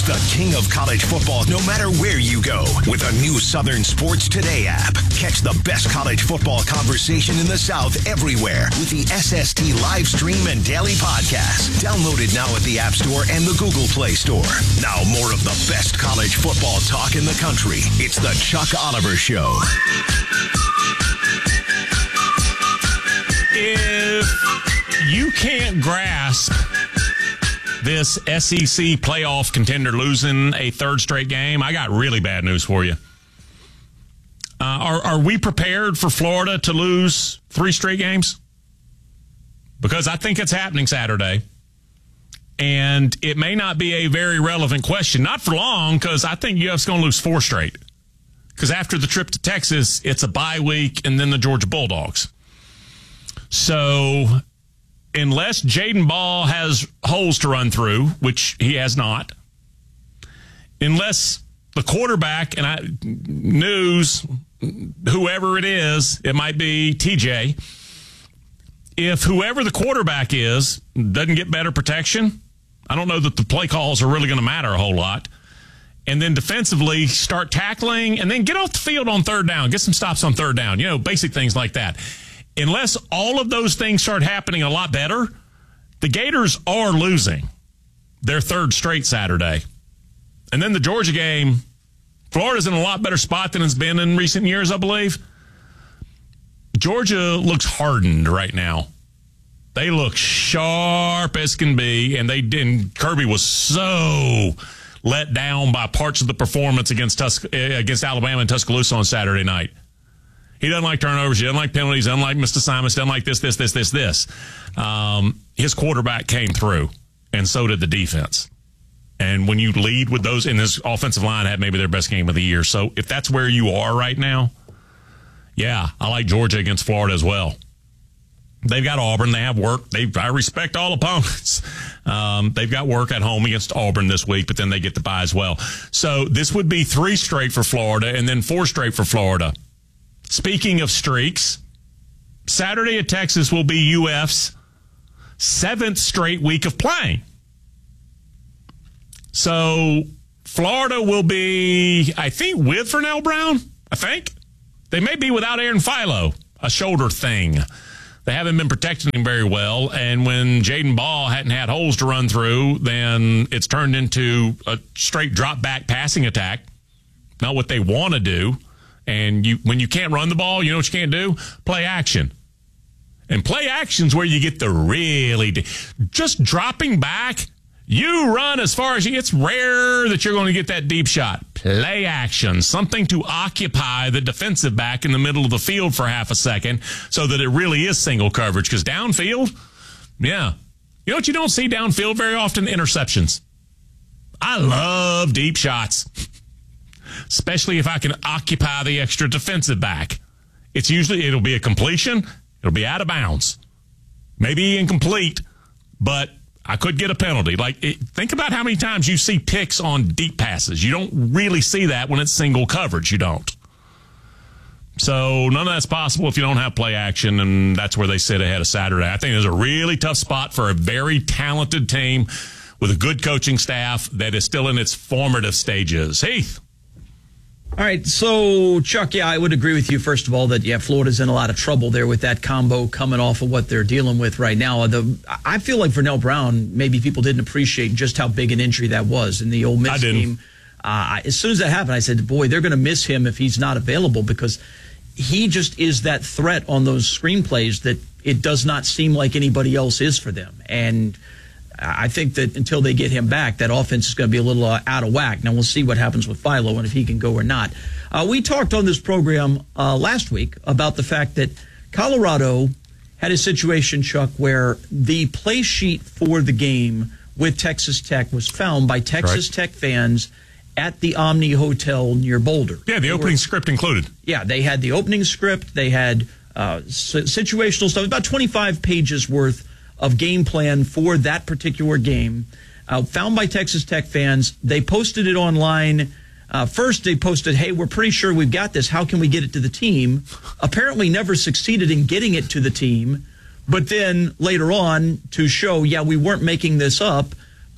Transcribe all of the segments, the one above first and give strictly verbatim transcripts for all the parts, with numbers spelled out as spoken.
the king of college football no matter where you go with a new Southern Sports Today app. Catch the best college football conversation in the South everywhere with the S S T live stream and daily podcast. Download it now at the App Store and the Google Play Store. Now more of the best college football talk in the country. It's the Chuck Oliver Show. If you can't grasp this S E C playoff contender losing a third straight game, I got really bad news for you. Uh, are, are we prepared for Florida to lose three straight games? Because I think it's happening Saturday. And it may not be a very relevant question. Not for long, because I think U F's going to lose four straight. Because after the trip to Texas, it's a bye week and then the Georgia Bulldogs. So unless Jaden Ball has holes to run through, which he has not, unless the quarterback, and I news, whoever it is, it might be T J, if whoever the quarterback is doesn't get better protection, I don't know that the play calls are really going to matter a whole lot. And then defensively start tackling and then get off the field on third down, get some stops on third down, you know, basic things like that. Unless all of those things start happening a lot better, the Gators are losing their third straight Saturday. And then the Georgia game, Florida's in a lot better spot than it's been in recent years, I believe. Georgia looks hardened right now. They look sharp as can be, and they and Kirby was so let down by parts of the performance against Tus- against Alabama and Tuscaloosa on Saturday night. He doesn't like turnovers. He doesn't like penalties. He doesn't like missed assignments. Doesn't like this, this, this, this, this. Um, his quarterback came through, and so did the defense. And when you lead with those, and this offensive line had maybe their best game of the year. So if that's where you are right now, yeah, I like Georgia against Florida as well. They've got Auburn. They have work. They I respect all opponents. Um, they've got work at home against Auburn this week, but then they get the bye as well. So this would be three straight for Florida and then four straight for Florida. Speaking of streaks, Saturday at Texas will be U F's seventh straight week of playing. So Florida will be, I think, with Vernell Brown, I think. They may be without Aaron Philo, a shoulder thing. They haven't been protecting him very well, and when Jaden Ball hadn't had holes to run through, then it's turned into a straight drop-back passing attack, not what they want to do. And you, when you can't run the ball, you know what you can't do? Play action. And play action's where you get the really de- just dropping back. You run as far as you. It's rare that you're going to get that deep shot. Play action, something to occupy the defensive back in the middle of the field for half a second, so that it really is single coverage. Because downfield, yeah, you know what you don't see downfield very often? Interceptions. I love deep shots. Especially if I can occupy the extra defensive back. It's usually, it'll be a completion. It'll be out of bounds. Maybe incomplete, but I could get a penalty. Like, it, think about how many times you see picks on deep passes. You don't really see that when it's single coverage. You don't. So none of that's possible if you don't have play action, and that's where they sit ahead of Saturday. I think there's a really tough spot for a very talented team with a good coaching staff that is still in its formative stages. Heath. All right, so, Chuck, yeah, I would agree with you, first of all, that, yeah, Florida's in a lot of trouble there with that combo coming off of what they're dealing with right now. The, I feel like Vernell Brown, maybe people didn't appreciate just how big an injury that was in the Ole Miss game. Uh, as soon as that happened, I said, boy, they're going to miss him if he's not available, because he just is that threat on those screenplays that it does not seem like anybody else is for them. And I think that until they get him back, that offense is going to be a little uh, out of whack. Now, we'll see what happens with Philo and if he can go or not. Uh, we talked on this program uh, last week about the fact that Colorado had a situation, Chuck, where the play sheet for the game with Texas Tech was found by Texas Right. Tech fans at the Omni Hotel near Boulder. Yeah, the They opening were, script included. Yeah, they had the opening script. They had uh, situational stuff, about twenty-five pages worth of game plan for that particular game, uh, found by Texas Tech fans. They posted it online. Uh, first, they posted, hey, we're pretty sure we've got this. How can we get it to the team? Apparently never succeeded in getting it to the team. But then later on, to show, yeah, we weren't making this up,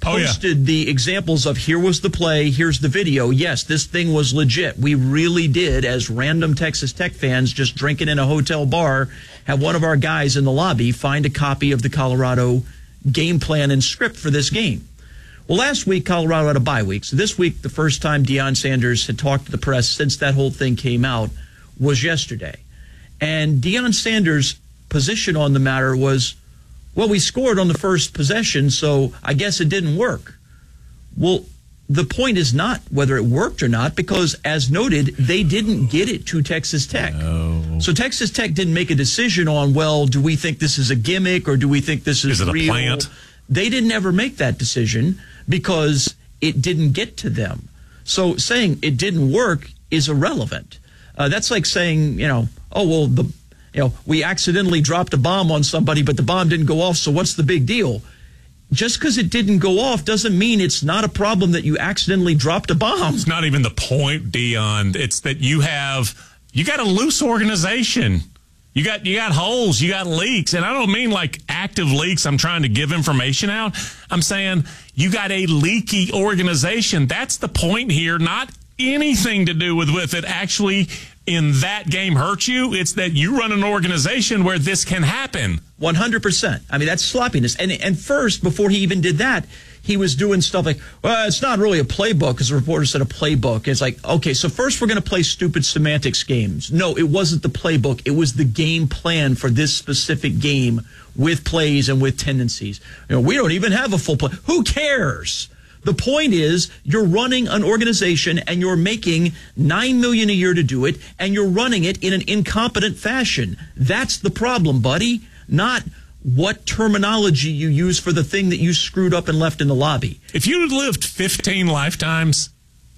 Oh, yeah. posted the examples of here was the play, here's the video. Yes, this thing was legit. We really did, as random Texas Tech fans just drinking in a hotel bar, have one of our guys in the lobby find a copy of the Colorado game plan and script for this game. Well, last week, Colorado had a bye week. So this week, the first time Deion Sanders had talked to the press since that whole thing came out was yesterday. And Deion Sanders' position on the matter was, well, we scored on the first possession, so I guess it didn't work. Well, the point is not whether it worked or not, because as noted, they didn't get it to Texas Tech. No. So Texas Tech didn't make a decision on, well, do we think this is a gimmick or do we think this is, is it real? a plant? They didn't ever make that decision because it didn't get to them. So saying it didn't work is irrelevant. Uh, that's like saying, you know, oh, well, the you know, we accidentally dropped a bomb on somebody, but the bomb didn't go off, so what's the big deal? Just because it didn't go off doesn't mean it's not a problem that you accidentally dropped a bomb. It's not even the point, Deion. It's that you have you got a loose organization. You got you got holes, you got leaks, and I don't mean like active leaks. I'm trying to give information out. I'm saying you got a leaky organization. That's the point here. Not anything to do with with it actually in that game hurt you. It's that you run an organization where this can happen. one hundred percent. I mean, that's sloppiness. And and first, before he even did that, he was doing stuff like, well, it's not really a playbook, because the reporter said a playbook. It's like, okay, so first we're going to play stupid semantics games. No, it wasn't the playbook. It was the game plan for this specific game with plays and with tendencies. You know, we don't even have a full play. Who cares? The point is, you're running an organization and you're making nine million dollars a year to do it, and you're running it in an incompetent fashion. That's the problem, buddy. Not what terminology you use for the thing that you screwed up and left in the lobby. If you had lived fifteen lifetimes,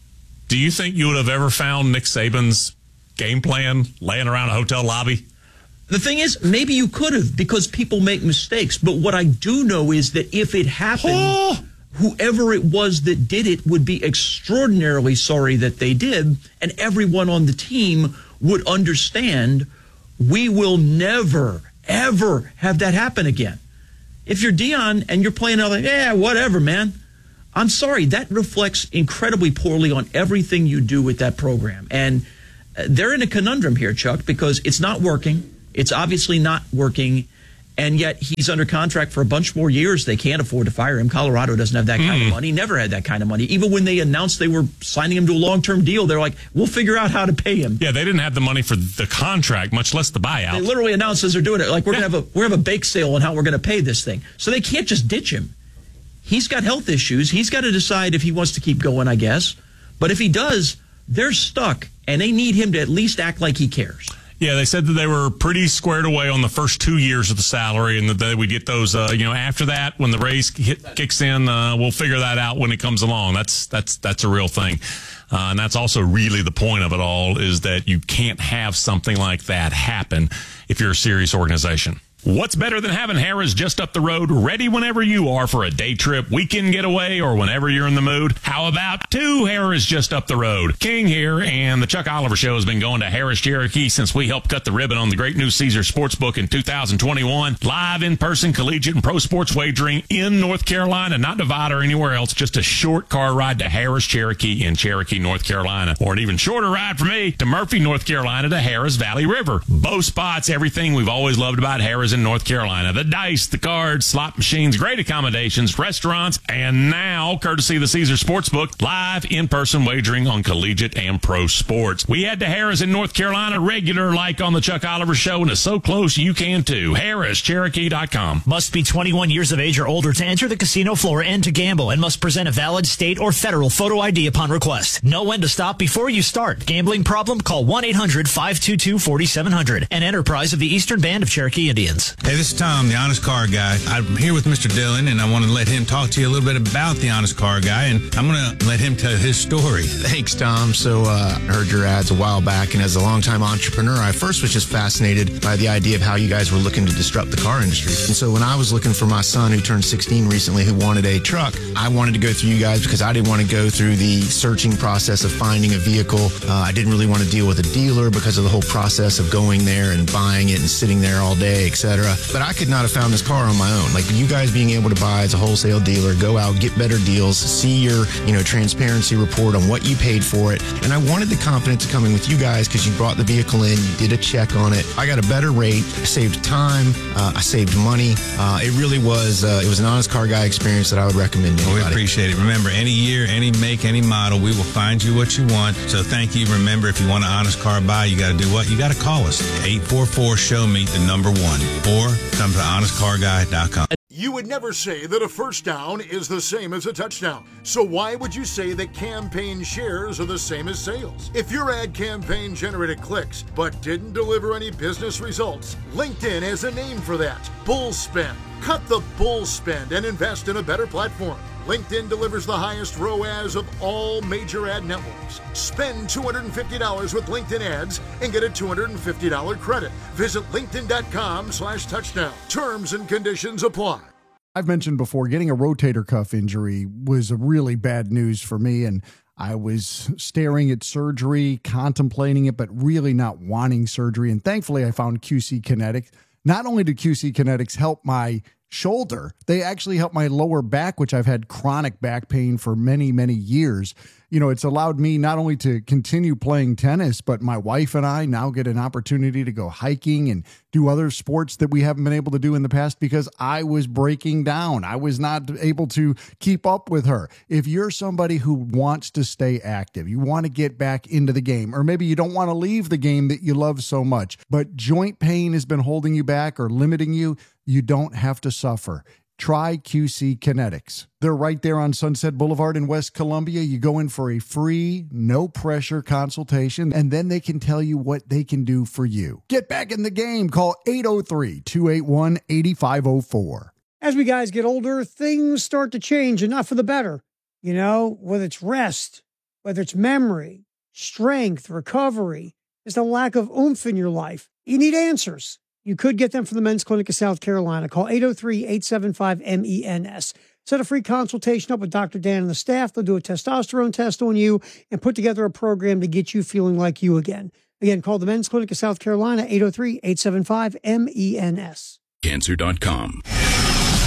do you think you would have ever found Nick Saban's game plan laying around a hotel lobby? The thing is, maybe you could have, because people make mistakes. But what I do know is that if it happened, oh. whoever it was that did it would be extraordinarily sorry that they did, and everyone on the team would understand we will never, ever have that happen again. If you're Deion and you're playing out like, yeah, whatever, man. I'm sorry, that reflects incredibly poorly on everything you do with that program. And they're in a conundrum here, Chuck, because it's not working. It's obviously not working. And yet he's under contract for a bunch more years. They can't afford to fire him. Colorado doesn't have that kind mm. of money. Never had that kind of money. Even when they announced they were signing him to a long-term deal, they're like, we'll figure out how to pay him. Yeah, they didn't have the money for the contract, much less the buyout. They literally announced as they're doing it, like, we're yeah. going to have a we're gonna have a bake sale on how we're going to pay this thing. So they can't just ditch him. He's got health issues. He's got to decide if he wants to keep going, I guess. But if he does, they're stuck, and they need him to at least act like he cares. Yeah, they said that they were pretty squared away on the first two years of the salary, and that they would get those, uh, you know, after that, when the raise hit, kicks in, uh, we'll figure that out when it comes along. That's that's that's a real thing. Uh, and that's also really the point of it all, is that you can't have something like that happen if you're a serious organization. What's better than having Harrah's just up the road, ready whenever you are for a day trip, weekend getaway, or whenever you're in the mood? How about two Harrah's just up the road? King here, and the Chuck Oliver Show has been going to Harrah's Cherokee since we helped cut the ribbon on the Great New Caesar Sportsbook in two thousand twenty-one. Live in-person collegiate and pro sports wagering in North Carolina, not Nevada or anywhere else. Just a short car ride to Harrah's Cherokee in Cherokee, North Carolina. Or an even shorter ride for me to Murphy, North Carolina to Harrah's Valley River. Both spots, everything we've always loved about Harrah's in North Carolina. The dice, the cards, slot machines, great accommodations, restaurants, and now, courtesy of the Caesar Sportsbook, live in-person wagering on collegiate and pro sports. We head to Harrah's in North Carolina, regular like on the Chuck Oliver Show, and it's so close you can too. Harrah's Cherokee dot com. Must be twenty-one years of age or older to enter the casino floor and to gamble, and must present a valid state or federal photo I D upon request. Know when to stop before you start. Gambling problem? Call one eight hundred five two two four seven zero zero. An enterprise of the Eastern Band of Cherokee Indians. Hey, this is Tom, the Honest Car Guy. I'm here with Mister Dillon, and I want to let him talk to you a little bit about the Honest Car Guy, and I'm going to let him tell his story. Thanks, Tom. So uh, I heard your ads a while back, and as a longtime entrepreneur, I first was just fascinated by the idea of how you guys were looking to disrupt the car industry. And so when I was looking for my son, who turned sixteen recently, who wanted a truck, I wanted to go through you guys because I didn't want to go through the searching process of finding a vehicle. Uh, I didn't really want to deal with a dealer because of the whole process of going there and buying it and sitting there all day, et cetera. cetera. But I could not have found this car on my own. Like you guys being able to buy as a wholesale dealer, go out, get better deals, see your, you know, transparency report on what you paid for it. And I wanted the confidence of coming with you guys because you brought the vehicle in, you did a check on it. I got a better rate, I saved time, uh, I saved money. Uh, it really was, uh, it was an Honest Car Guy experience that I would recommend to anybody. We appreciate it. Remember, any year, any make, any model, we will find you what you want. So thank you. Remember, if you want an Honest Car Buy, you got to do what? You got to call us. eight four four, show me the number one. Or come to honest car guy dot com. You would never say that a first down is the same as a touchdown. So why would you say that campaign shares are the same as sales? If your ad campaign generated clicks but didn't deliver any business results, LinkedIn has a name for that. Bull spend. Cut the bull spend and invest in a better platform. LinkedIn delivers the highest R O A S of all major ad networks. Spend two hundred fifty dollars with LinkedIn ads and get a two hundred fifty dollars credit. Visit linkedin.com slash touchdown. Terms and conditions apply. I've mentioned before, getting a rotator cuff injury was a really bad news for me, and I was staring at surgery, contemplating it, but really not wanting surgery. And thankfully, I found Q C Kinetics. Not only did Q C Kinetics help my shoulder, they actually helped my lower back, which I've had chronic back pain for many, many years. You know, it's allowed me not only to continue playing tennis, but my wife and I now get an opportunity to go hiking and do other sports that we haven't been able to do in the past because I was breaking down. I was not able to keep up with her. If you're somebody who wants to stay active, you want to get back into the game, or maybe you don't want to leave the game that you love so much, but joint pain has been holding you back or limiting you, you don't have to suffer. Try Q C Kinetics. They're right there on Sunset Boulevard in West Columbia. You go in for a free, no-pressure consultation, and then they can tell you what they can do for you. Get back in the game. Call eight oh three, two eight one, eight five oh four. As we guys get older, things start to change, and not for the better. You know, whether it's rest, whether it's memory, strength, recovery, there's a lack of oomph in your life. You need answers. You could get them from the Men's Clinic of South Carolina. Call eight oh three, eight seven five, M E N S. Set a free consultation up with Doctor Dan and the staff. They'll do a testosterone test on you and put together a program to get you feeling like you again. Again, call the Men's Clinic of South Carolina, eight oh three, eight seven five, M E N S. Cancer dot com.